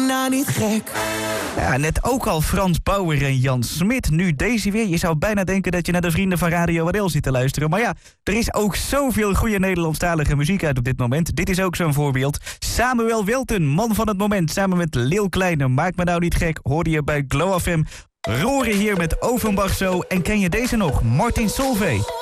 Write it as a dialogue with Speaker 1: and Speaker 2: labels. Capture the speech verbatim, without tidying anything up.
Speaker 1: nou niet gek.
Speaker 2: Ja, net ook al Frans Bauer en Jan Smit. Nu deze weer. Je zou bijna denken dat je naar de vrienden van Radio W L zit te luisteren. Maar ja, er is ook zoveel goede Nederlandstalige muziek uit op dit moment. Dit is ook zo'n voorbeeld. Samuel Welten, man van het moment. Samen met Lil Kleine. Maak me nou niet gek. Hoorde je bij Glow F M. Roren hier met Offenbach Zo. En ken je deze nog? Martin Solveig.